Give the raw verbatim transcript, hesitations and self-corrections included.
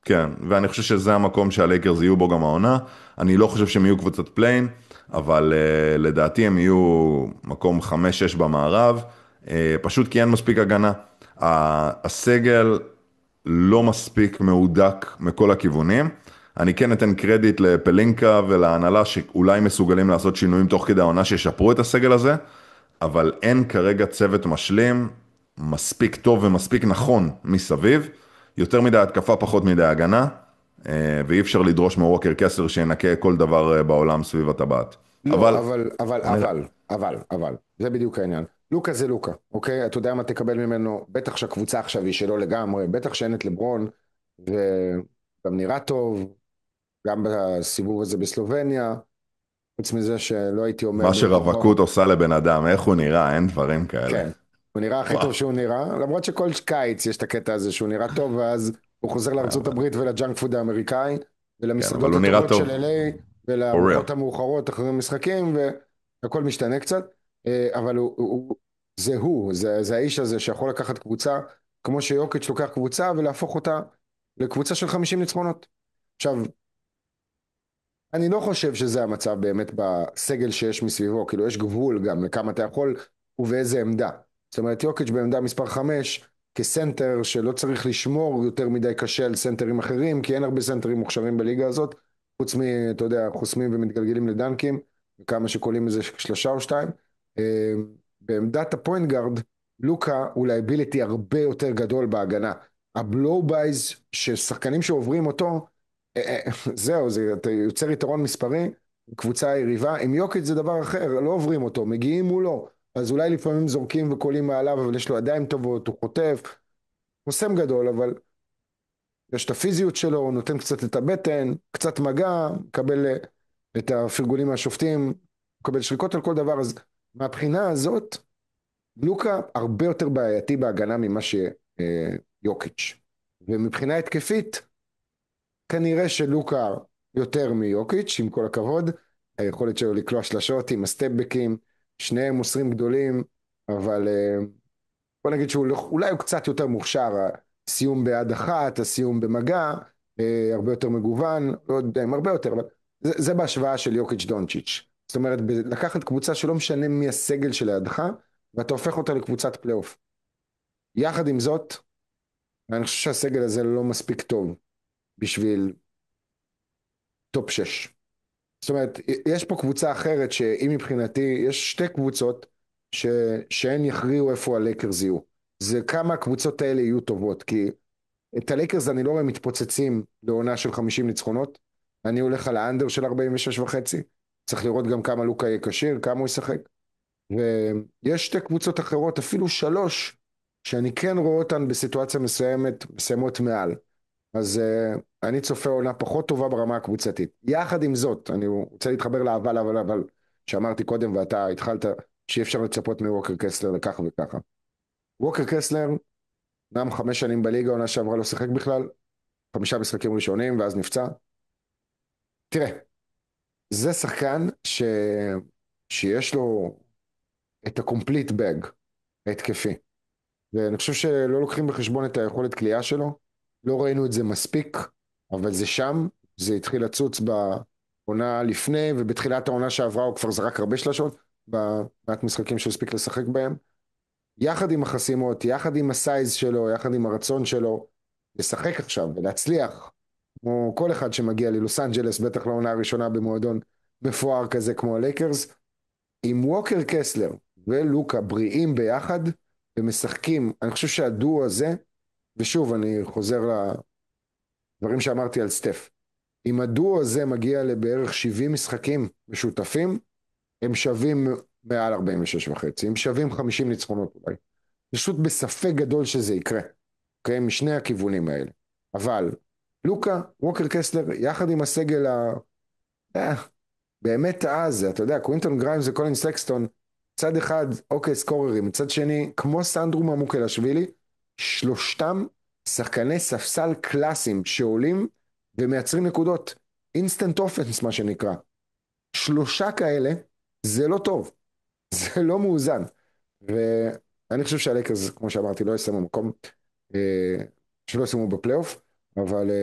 כן, ואני חושב שזה המקום שהלייקרס יהיו בו גם העונה. אני לא חושב שהם יהיו קבוצת פליין, אבל uh, לדעתי הם יהיו מקום חמש שש במערב, uh, פשוט כי אין מספיק הגנה. ה- הסגל לא מספיק מהודק מכל הכיוונים. אני כן אתן קרדיט לפלינקה ולהנהלה שאולי מסוגלים לעשות שינויים תוך כדי העונה שישפרו את הסגל הזה, אבל אין כרגע צוות משלים מספיק טוב ומספיק נכון מסביב, יותר מדי התקפה, פחות מדי הגנה, אה, ואי אפשר לדרוש מווקר קסלר שינקה כל דבר אה, בעולם סביב הטבעת. לא, אבל, אבל, אבל, בוא נראה. אבל, אבל, אבל, זה בדיוק העניין. לוקה זה לוקה, אוקיי? אתה יודע מה תקבל ממנו, בטח שהקבוצה עכשיו היא שלו לגמרי, בטח שאין את לברון, וגם נראה טוב, גם בסיבוב הזה בסלובניה, חוץ מזה שלא הייתי אומר מה בתוכו, שרווקות עושה לבן אדם, איך הוא נראה, אין דברים כאלה. כן, הוא נראה הכי וואו. טוב שהוא נראה, למרות שכל קיץ יש את הקטע הזה שהוא נראה טוב, ואז הוא חוזר לארצות אבל, הברית ולג'אנק פוד האמריקאי, כן, אבל ולמסעדות הוא נראה הטובות של טוב, אל איי, for real. ולארוחות המאוחרות אחרי משחקים, והכל משתנה קצת, אה, אבל הוא, הוא, זה הוא, זה, זה האיש הזה שיכול לקחת קבוצה, כמו שיוקיץ' לוקח קבוצה ולהפוך אותה לקבוצה של חמישים ניצחונות. עכשיו, אני לא חושב שזה המצב באמת בסגל שיש מסביבו, כאילו יש גבול גם לכמה אתה יכול ובאיזה עמדה. זאת אומרת, יוקיץ' בעמדה מספר חמש, כסנטר שלא צריך לשמור יותר מדי קשה על סנטרים אחרים, כי אין הרבה סנטרים מוכשרים בליגה הזאת, חוץ מ, אתה יודע, חוסמים ומתגלגלים לדנקים, וכמה שקולים איזה שלושה או שתיים. אה, בעמדת הפוינט גארד, לוקה הוא לייביליטי הרבה יותר גדול בהגנה. הבלואו בייז ששחקנים שעוברים אותו, אה, אה, זהו, זה, אתה יוצר יתרון מספרי, קבוצה יריבה, עם יוקיץ' זה דבר אחר, לא עוברים אותו, מגיעים מולו, אז אולי לפעמים זורקים וקולים מעליו, אבל יש לו ידיים טובות, הוא חוטף, קוסם גדול, אבל יש את הפיזיות שלו, הוא נותן קצת את הבטן, קצת מגע, מקבל אה, את הפרגולים מהשופטים, מקבל שריקות על כל דבר, אז מהבחינה הזאת, לוקה הרבה יותר בעייתי בהגנה ממה שיוקיץ'. ומבחינה התקפית, כנראה שלוקה יותר מיוקיץ', עם כל הכבוד, היכולת שלו לקלוע שלשות עם הסטפבקים, שניהם מוסרים גדולים, אבל אה, בוא נגיד שאולי הוא קצת יותר מוכשר, הסיום ביד אחת, הסיום במגע, אה, הרבה יותר מגוון, לא יודע אם הרבה יותר, אבל זה, זה בהשוואה של יוקיץ' דונצ'יץ'. זאת אומרת, ב- לקחת קבוצה שלא משנה מי הסגל שלידך, ואתה הופך אותה לקבוצת פלייאוף. יחד עם זאת, אני חושב שהסגל הזה לא מספיק טוב בשביל טופ שש. זאת אומרת, יש פה קבוצה אחרת שהיא מבחינתי, יש שתי קבוצות ש... שהן יכריעו איפה הלייקרס יהיו. זה כמה הקבוצות האלה יהיו טובות, כי את הלייקרס אני לא רואה מתפוצצים לעונה של חמישים ניצחונות, אני הולך על האנדר של ארבעים ושש וחצי, צריך לראות גם כמה לוקה יהיה כשיר, כמה הוא ישחק, ויש שתי קבוצות אחרות, אפילו שלוש, שאני כן רואה אותן בסיטואציה מסוימת, מסיימות מעל. אז uh, אני צופה עונה פחות טובה ברמה הקבוצתית. יחד עם זאת, אני רוצה להתחבר לאבל, אבל, אבל, שאמרתי קודם ואתה התחלת, שאי אפשר לצפות מווקר קסלר לככה וככה. ווקר קסלר, נם חמש שנים בליגה, עונה שעברה לא שיחק בכלל, חמישה משחקים ראשונים ואז נפצע. תראה, זה שחקן ש... שיש לו את ה-complete bag ההתקפי, ואני חושב שלא לוקחים בחשבון את היכולת כליאה שלו, לא ראינו את זה מספיק, אבל זה שם, זה התחיל לצוץ בעונה לפני, ובתחילת העונה שעברה הוא כבר זרק הרבה שלשות, במעט משחקים שהוא הספיק לשחק בהם, יחד עם החסימות, יחד עם הסייז שלו, יחד עם הרצון שלו, לשחק עכשיו ולהצליח, כמו כל אחד שמגיע ללוס אנג'לס, בטח לעונה הראשונה במועדון מפואר כזה כמו הלייקרס, עם ווקר קסלר ולוקה בריאים ביחד ומשחקים, אני חושב שהדואו הזה, ושוב אני חוזר לדברים שאמרתי על סטף, אם הדואו הזה מגיע לבערך שבעים משחקים משותפים, הם שווים מעל ארבעים ושש וחצי, הם שווים חמישים ניצחונות אולי. פשוט בספק גדול שזה יקרה, אוקיי? משני הכיוונים האלה. אבל לוקה, ווקר קסלר, יחד עם הסגל ה... אה, באמת אז, אתה יודע, קווינטון גריימס וקולין סקסטון, צד אחד, אוקיי, סקוררים, מצד שני, כמו סנדרו ממוקלשווילי, שלושתם שחקני ספסל קלאסיים שעולים ומייצרים נקודות. אינסטנט אופנס, מה שנקרא. שלושה כאלה, זה לא טוב, זה לא מאוזן. ואני חושב שהלייקרס, כמו שאמרתי, לא יסיימו מקום, אה, שלא יסיימו בפלייאוף, אבל...